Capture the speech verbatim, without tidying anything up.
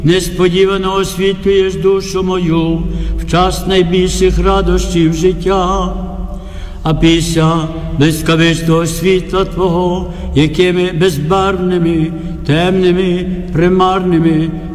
Несподівано освітлюєш душу мою в час найбільших радощів життя. А після блискавичного світла Твого, якими безбарвними, темними, примарними